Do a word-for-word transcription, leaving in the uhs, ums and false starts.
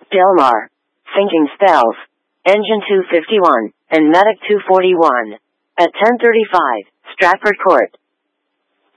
Del Mar, Thinking Spells, Engine two fifty-one, and Medic two forty-one. At ten thirty-five, Stratford Court.